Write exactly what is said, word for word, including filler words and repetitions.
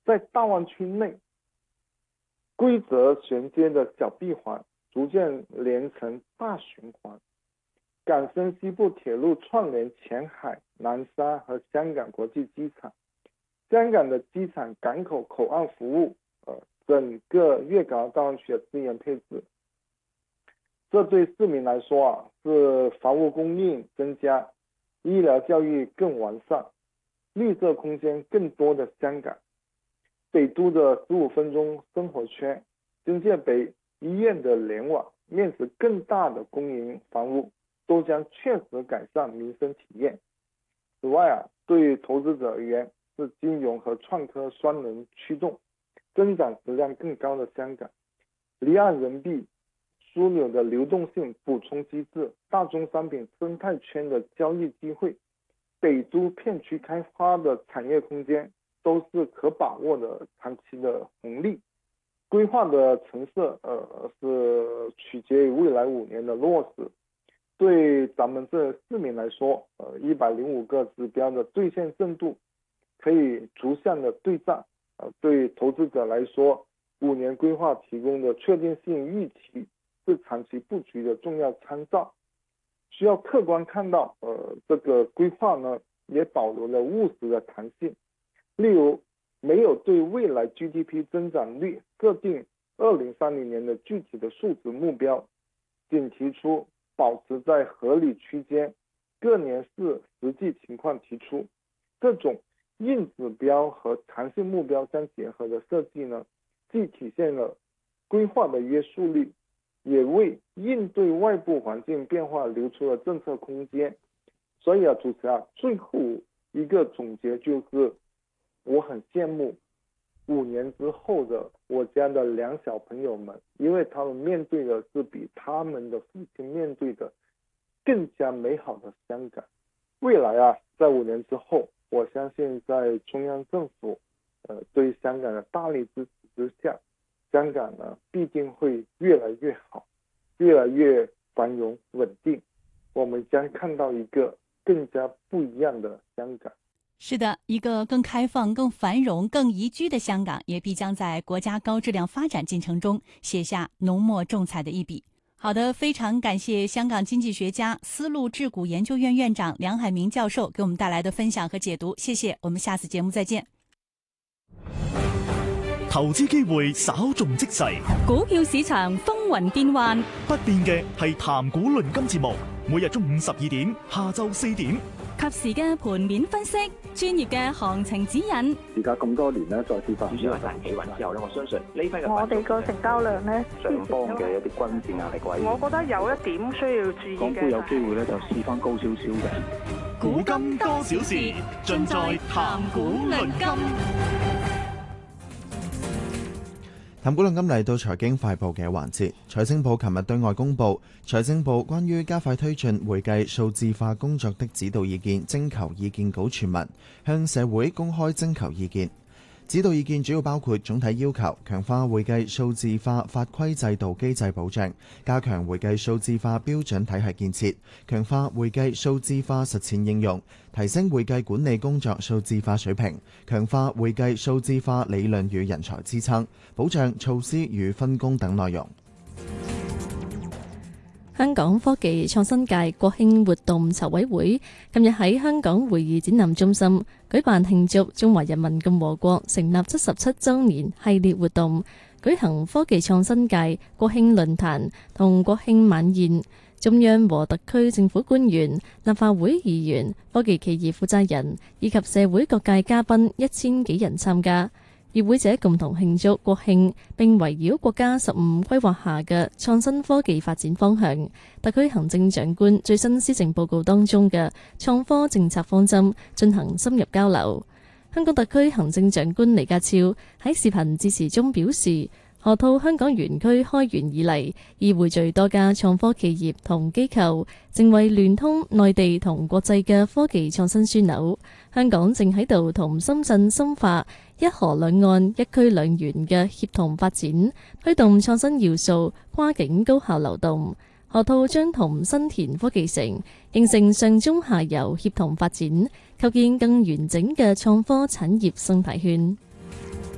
在大灣區內規則銜接的小閉環逐漸連成大循環，港深西部鐵路串聯前海、南沙和香港國際機場，香港的機場、港口、口岸服務，呃，整個粵港澳大灣區的資源配置，這對市民來說啊，是房屋供應增加、醫療教育更完善、綠色空間更多的香港。北都的十五分鐘生活圈、新界北醫院的聯網、面積更大的公營房屋，都將確實改善民生體驗。此外啊，對投資者而言，是金融和創科雙輪驅動，增長質量更高的香港。離岸人民幣樞紐的流動性補充機制、大宗商品生態圈的交易機會、北都片區開發的產業空間，都是可把握的長期的紅利。規劃的城市，呃，是取決於未來五年的落實。對咱們這市民來說，呃，一百零五個指標的兌現進度可以逐項的對賬。呃，對投資者來說，五年規劃提供的確定性預期是長期布局的重要參照。需要客觀看到，呃，這個規劃呢，也保留了務實的彈性。例如，沒有對未來 G D P 增長率設定二零三零年的具體的數值目標，僅提出保持在合理區間，各年視實際情況提出。這種硬指標和彈性目標相結合的設計呢，既體現了規劃的約束力，也為應對外部環境變化留出了政策空間。所以啊，主持啊，最後一個總結就是，我很羨慕五年之後的我家的兩小朋友們，因為他們面對的是比他們的父親面對的更加美好的香港。未來啊，在五年之後，我相信在中央政府呃對香港的大力支持之下，香港呢必定會越來越好，越來越繁榮穩定，我們將看到一個更加不一樣的香港。 是的，一个更开放、更繁荣、更宜居的香港，也必将在国家高质量发展进程中写下浓墨重彩的一笔。好的，非常感谢香港经济学家、丝路智谷研究院院长梁海明教授给我们带来的分享和解读，谢谢，我们下次节目再见。 投資機會稍縱即逝， 股票市場風雲變幻， 不變嘅係談股論金節目，每日中午十二點，下晝四點。 及時嘅盤面分析，專業嘅行情指引。 而家咁多年咧，再次發展主要係企穩之後咧，我相信呢批嘅我哋個成交量咧， 上方嘅一啲均線壓力位， 我覺得有一點需要注意嘅。 港股有機會咧就試翻高少少嘅。 古今多少事，盡在談股論金。 談股論金嚟到財經快報嘅環節，財政部琴日對外公布財政部關於加快推進會計數字化工作的指導意見徵求意見稿全文，向社會公開徵求意見。指導意見主要包括總體要求，強化會計數字化法規制度機制保障，加強會計數字化標準體系建設，強化會計數字化實踐應用，提升會計管理工作數字化水平，強化會計數字化理論與人才支撐，保障措施與分工等內容。 香港科技創新界國慶活動籌委會今日喺香港會議展覽中心舉辦慶祝中華人民共和國成立七十七週年系列活動，舉行科技創新界國慶論壇同國慶晚宴。中央和特區政府官員、立法會議員、科技企業負責人以及社會各界嘉賓一千幾人參加。與會者共同慶祝國慶，並圍繞國家十五規劃下嘅創新科技發展方向、特區行政長官最新施政報告當中嘅創科政策方針進行深入交流。香港特區行政長官李家超喺視頻致辭中表示，河套香港園區開園以嚟，已匯聚多家創科企業同機構，成為聯通內地同國際嘅科技創新樞紐。香港正喺度同深圳深化一河兩岸一區兩園嘅協同發展，推動創新要素跨境高效流動。河套將同新田科技城形成上中下游協同發展，構建更完整嘅創科產業生態圈。